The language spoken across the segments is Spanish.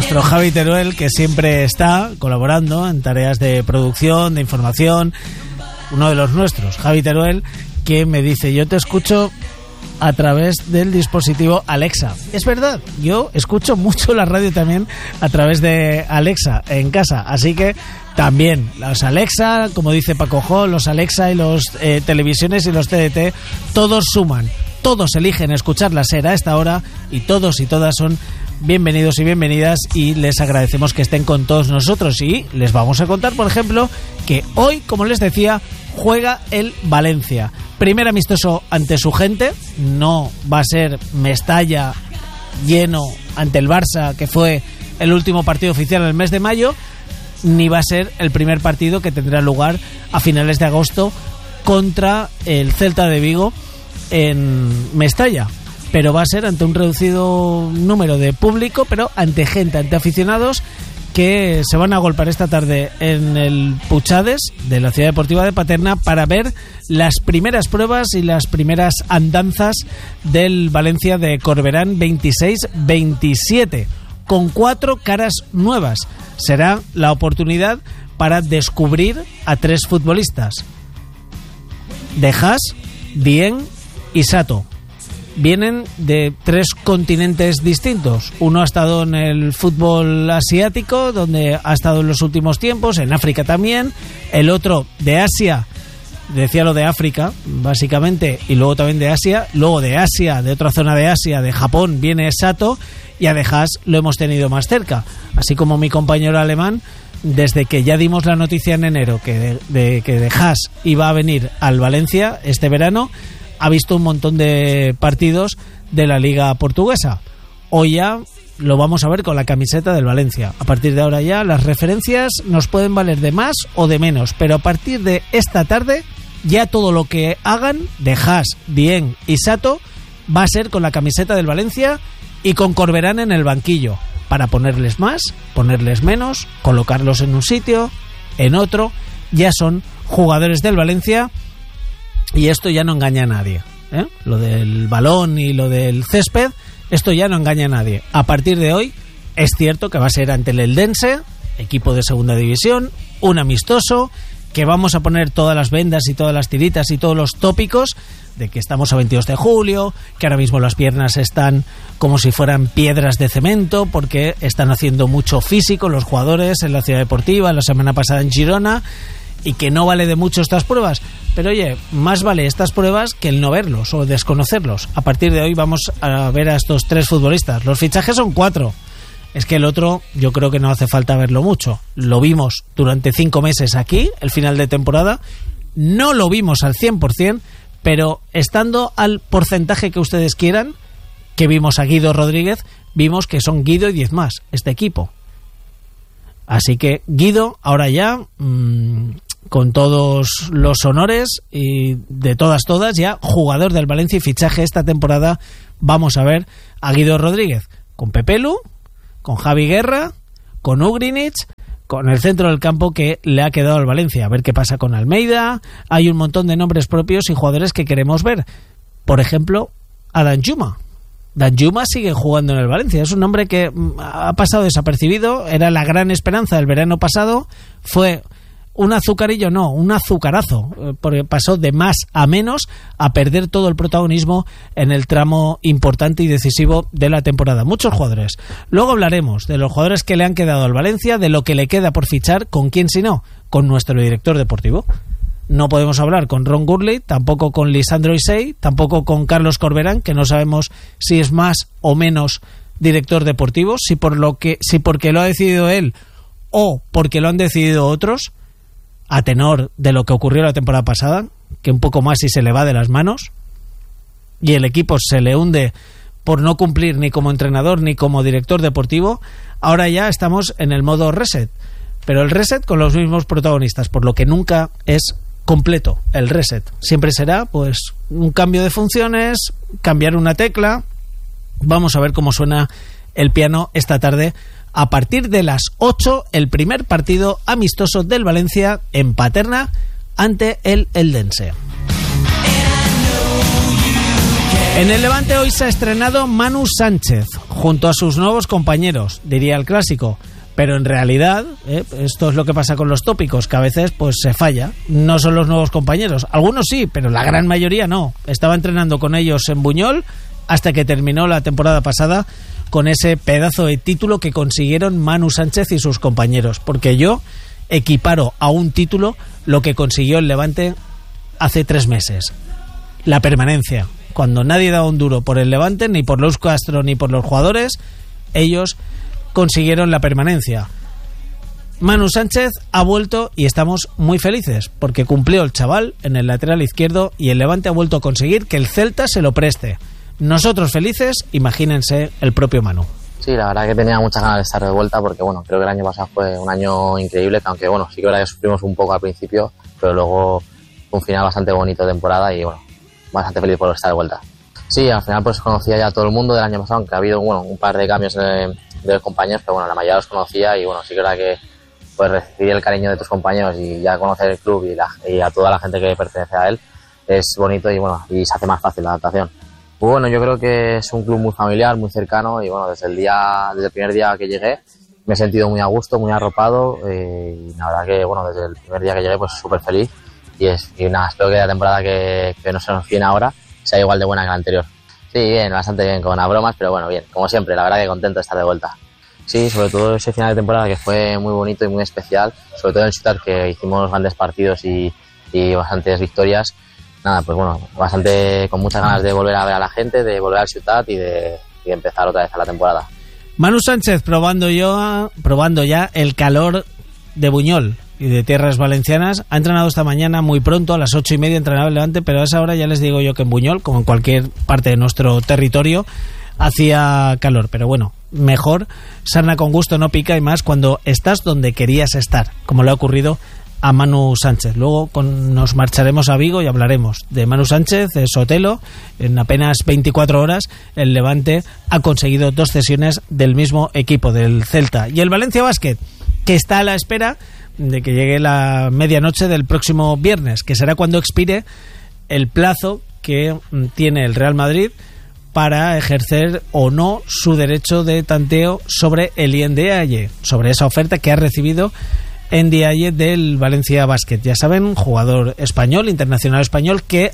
nuestro Javi Teruel, que siempre está colaborando en tareas de producción, de información. Uno de los nuestros, Javi Teruel, que me dice: yo te escucho a través del dispositivo Alexa. Es verdad, yo escucho mucho la radio también a través de Alexa en casa, así que también los Alexa, como dice Paco Jo, los Alexa y los televisiones y los TDT, todos suman, todos eligen escuchar la SER a esta hora y todos y todas son bienvenidos y bienvenidas, y les agradecemos que estén con todos nosotros. Y les vamos a contar, por ejemplo, que hoy, como les decía, juega el Valencia. Primer amistoso ante su gente, no va a ser Mestalla lleno ante el Barça, que fue el último partido oficial en el mes de mayo, ni va a ser el primer partido que tendrá lugar a finales de agosto contra el Celta de Vigo en Mestalla, pero va a ser ante un reducido número de público, pero ante gente, ante aficionados que se van a agolpar esta tarde en el Puchades de la Ciudad Deportiva de Paterna para ver las primeras pruebas y las primeras andanzas del Valencia de Corberán 26-27, con 4 caras nuevas. Será la oportunidad para descubrir a 3 futbolistas: De Haas, Dieng y Sato. Vienen de 3 continentes distintos. Uno ha estado en el fútbol asiático, donde ha estado en los últimos tiempos, en África también. El otro de Asia, decía lo de África, básicamente, y luego también de Asia. Luego de Asia, de otra zona de Asia, de Japón, viene Sato, y a De Haas lo hemos tenido más cerca. Así como mi compañero alemán, desde que ya dimos la noticia en enero que De Haas iba a venir al Valencia este verano, ha visto un montón de partidos de la Liga Portuguesa. Hoy ya lo vamos a ver con la camiseta del Valencia. A partir de ahora ya las referencias nos pueden valer de más o de menos, pero a partir de esta tarde ya todo lo que hagan de Haas, Dieng y Sato va a ser con la camiseta del Valencia y con Corberán en el banquillo, para ponerles más, ponerles menos, colocarlos en un sitio, en otro. Ya son jugadores del Valencia. Y esto ya no engaña a nadie, ¿eh? Lo del balón y lo del césped, esto ya no engaña a nadie. A partir de hoy, es cierto que va a ser ante el Eldense, equipo de segunda división, un amistoso, que vamos a poner todas las vendas y todas las tiritas y todos los tópicos de que estamos a 22 de julio, que ahora mismo las piernas están como si fueran piedras de cemento, porque están haciendo mucho físico los jugadores en la Ciudad Deportiva, la semana pasada en Girona, y que no vale de mucho estas pruebas. Pero oye, más vale estas pruebas que el no verlos o desconocerlos. A partir de hoy vamos a ver a estos 3 futbolistas. Los fichajes son 4. Es que el otro yo creo que no hace falta verlo mucho. Lo vimos durante 5 meses aquí, el final de temporada. No lo vimos al 100%, pero estando al porcentaje que ustedes quieran, que vimos a Guido Rodríguez, vimos que son Guido y 10 más este equipo. Así que Guido, ahora ya, con todos los honores y de todas, ya jugador del Valencia y fichaje esta temporada. Vamos a ver a Guido Rodríguez con Pepelu, con Javi Guerra, con Ugrinic, con el centro del campo que le ha quedado al Valencia. A ver qué pasa con Almeida. Hay un montón de nombres propios y jugadores que queremos ver. Por ejemplo, a Danjuma. Danjuma sigue jugando en el Valencia. Es un hombre que ha pasado desapercibido. Era la gran esperanza del verano pasado. Fue un azucarillo, no, un azucarazo, porque pasó de más a menos a perder todo el protagonismo en el tramo importante y decisivo de la temporada. Muchos jugadores. Luego hablaremos de los jugadores que le han quedado al Valencia, de lo que le queda por fichar, con quién si no, con nuestro director deportivo. No podemos hablar con Ron Gurley, tampoco con Lisandro Isey, tampoco con Carlos Corberán, que no sabemos si es más o menos director deportivo, si porque lo ha decidido él o porque lo han decidido otros, a tenor de lo que ocurrió la temporada pasada, que un poco más y se le va de las manos y el equipo se le hunde por no cumplir ni como entrenador ni como director deportivo. Ahora ya estamos en el modo reset, pero el reset con los mismos protagonistas, por lo que nunca es completo el reset. Siempre será pues un cambio de funciones, cambiar una tecla. Vamos a ver cómo suena el piano esta tarde. A partir de las 8, el primer partido amistoso del Valencia en Paterna ante el Eldense. En el Levante hoy se ha estrenado Manu Sánchez junto a sus nuevos compañeros, diría el clásico. Pero en realidad, esto es lo que pasa con los tópicos, que a veces pues se falla. No son los nuevos compañeros. Algunos sí, pero la gran mayoría no. Estaba entrenando con ellos en Buñol hasta que terminó la temporada pasada con ese pedazo de título que consiguieron Manu Sánchez y sus compañeros. Porque yo equiparo a un título lo que consiguió el Levante hace 3 meses. La permanencia. Cuando nadie daba un duro por el Levante, ni por Luis Castro, ni por los jugadores, ellos consiguieron la permanencia. Manu Sánchez ha vuelto y estamos muy felices porque cumplió el chaval en el lateral izquierdo y el Levante ha vuelto a conseguir que el Celta se lo preste. Nosotros felices, imagínense el propio Manu. Sí, la verdad que tenía muchas ganas de estar de vuelta porque bueno, creo que el año pasado fue un año increíble, aunque bueno, sí que verdad que sufrimos un poco al principio, pero luego fue un final bastante bonito de temporada y bueno, bastante feliz por estar de vuelta. Sí, al final pues conocía ya a todo el mundo del año pasado, aunque ha habido bueno, un par de cambios de los compañeros, pero bueno, la mayoría los conocía y bueno, sí que es verdad que pues recibir el cariño de tus compañeros y ya conocer el club y a toda la gente que pertenece a él es bonito y bueno, y se hace más fácil la adaptación. Pues bueno, yo creo que es un club muy familiar, muy cercano y bueno, desde el primer día que llegué me he sentido muy a gusto, muy arropado y la verdad que bueno, desde el primer día que llegué pues súper feliz y nada, espero que la temporada que no se nos viene ahora sea igual de buena que la anterior. Sí, bien, bastante bien, con las bromas, pero bueno, bien, como siempre, la verdad que contento de estar de vuelta. Sí, sobre todo ese final de temporada que fue muy bonito y muy especial, sobre todo en Ciutat que hicimos grandes partidos y bastantes victorias. Nada, pues bueno, bastante con muchas ganas de volver a ver a la gente, de volver al Ciutat y de empezar otra vez a la temporada. Manu Sánchez probando ya el calor de Buñol y de tierras valencianas. Ha entrenado esta mañana muy pronto, a las 8:30 entrenaba el Levante, pero a esa hora ya les digo yo que en Buñol, como en cualquier parte de nuestro territorio, hacía calor. Pero bueno, mejor, sarna con gusto no pica, y más cuando estás donde querías estar, como le ha ocurrido a Manu Sánchez. Luego nos marcharemos a Vigo y hablaremos de Manu Sánchez, de Sotelo. En apenas 24 horas el Levante ha conseguido 2 cesiones del mismo equipo, del Celta. Y el Valencia Basket, que está a la espera de que llegue la medianoche del próximo viernes, que será cuando expire el plazo que tiene el Real Madrid para ejercer o no su derecho de tanteo sobre el Ndiaye, sobre esa oferta que ha recibido Ndiaye del Valencia Basket. Ya saben, jugador español, internacional español, que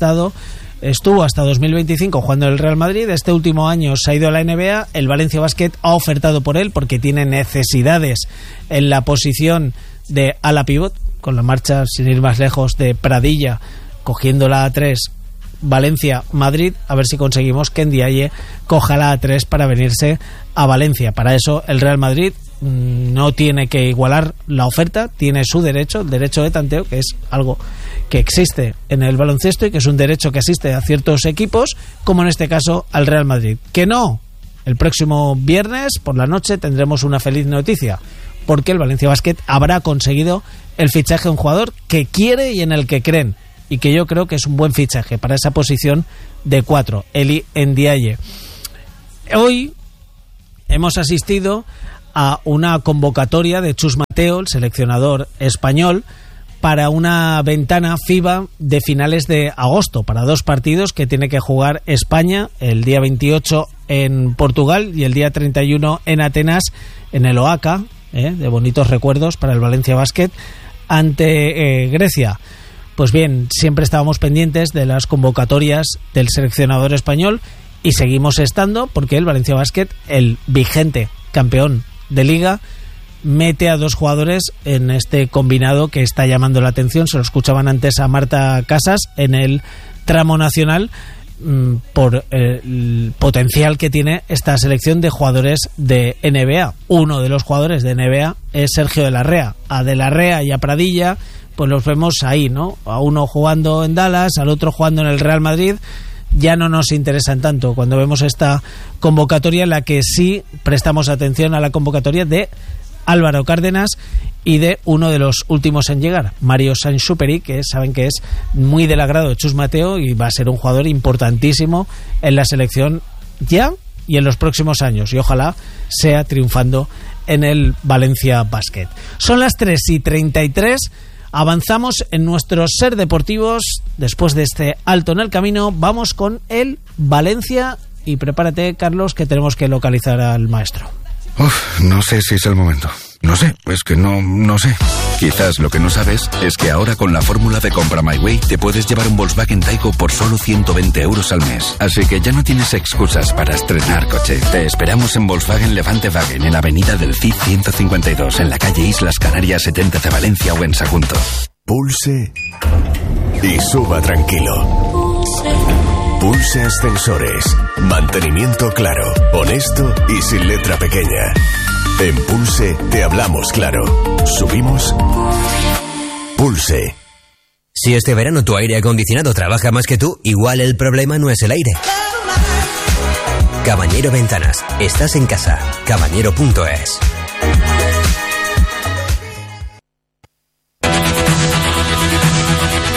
estuvo hasta 2025 jugando en el Real Madrid. Este último año se ha ido a la NBA. El Valencia Basket ha ofertado por él porque tiene necesidades en la posición de ala pivot, con la marcha, sin ir más lejos, de Pradilla cogiendo la A3 Valencia-Madrid. A ver si conseguimos que Ndiaye coja la A3 para venirse a Valencia. Para eso el Real Madrid no tiene que igualar la oferta, tiene su derecho, el derecho de tanteo, que es algo que existe en el baloncesto y que es un derecho que asiste a ciertos equipos, como en este caso al Real Madrid. Que no, el próximo viernes por la noche tendremos una feliz noticia, porque el Valencia Basket habrá conseguido el fichaje de un jugador que quiere y en el que creen, y que yo creo que es un buen fichaje para esa posición de 4, Eli Ndiaye. Hoy hemos asistido a una convocatoria de Chus Mateo, el seleccionador español, para una ventana FIBA de finales de agosto, para 2 partidos que tiene que jugar España, el día 28 en Portugal y el día 31 en Atenas, en el Oaca, de bonitos recuerdos para el Valencia Basket, ante Grecia. Pues bien, siempre estábamos pendientes de las convocatorias del seleccionador español y seguimos estando, porque el Valencia Basket, el vigente campeón de Liga, mete a 2 jugadores en este combinado que está llamando la atención. Se lo escuchaban antes a Marta Casas en el tramo nacional, por el potencial que tiene esta selección de jugadores de NBA. Uno de los jugadores de NBA es Sergio de la Rea. A de la Rea y a Pradilla pues los vemos ahí, ¿no? A uno jugando en Dallas, al otro jugando en el Real Madrid. Ya no nos interesan tanto cuando vemos esta convocatoria, en la que sí prestamos atención a la convocatoria de Álvaro Cárdenas y de uno de los últimos en llegar, Mario Sainz-Superi, que saben que es muy del agrado de Chus Mateo y va a ser un jugador importantísimo en la selección ya y en los próximos años, y ojalá sea triunfando en el Valencia Basket. Son las 3:33. Avanzamos en nuestros Ser Deportivos. Después de este alto en el camino, vamos con el Valencia. Y prepárate, Carlos, que tenemos que localizar al maestro. No sé si es el momento. No sé, es que no sé. Quizás lo que no sabes es que ahora con la fórmula de Compra My Way te puedes llevar un Volkswagen Taigo por solo 120 euros al mes. Así que ya no tienes excusas para estrenar coche. Te esperamos en Volkswagen Levante Wagen, en Avenida del Cid 152, en la calle Islas Canarias 70 de Valencia o en Sagunto. Pulse y suba tranquilo. Pulse Ascensores. Mantenimiento claro, honesto y sin letra pequeña. En Pulse te hablamos claro. ¿Subimos? Pulse. Si este verano tu aire acondicionado trabaja más que tú, igual el problema no es el aire. Caballero Ventanas. Estás en casa. Caballero.es.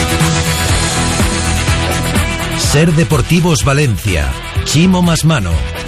Ser Deportivos Valencia. Chimo Masmano.